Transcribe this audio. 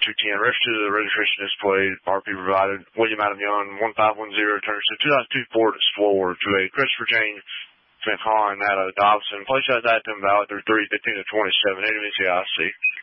210. Rest of the registration display, RP provided. William Adam Young, 1510, turns to 2002 Ford Explorer to a Christopher James Van Hahn out of Dobson. Place out that valid through 3/15/27. NBCIC.